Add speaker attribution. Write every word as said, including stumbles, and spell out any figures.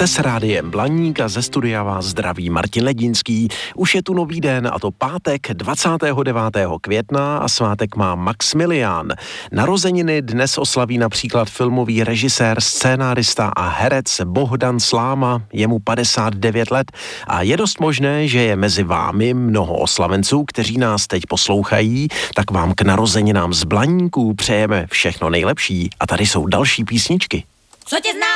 Speaker 1: Jste s rádiem Blaník a ze studia vás zdraví Martin Ledínský. Už je tu nový den, a to pátek dvacátého devátého května a svátek má Maxmilián. Narozeniny dnes oslaví například filmový režisér, scénárista a herec Bohdan Sláma, je mu padesát devět let a je dost možné, že je mezi vámi mnoho oslavenců, kteří nás teď poslouchají, tak vám k narozeninám z Blaníků přejeme všechno nejlepší a tady jsou další písničky.
Speaker 2: Co tě zná?